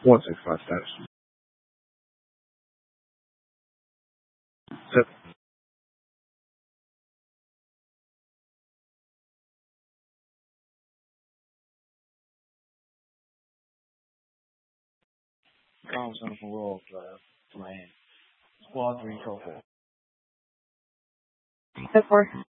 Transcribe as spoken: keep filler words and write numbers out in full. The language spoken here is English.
one sixty-five status. Set. Comms Center from Royal Drive, Miami. Squad three, Code four. Code four.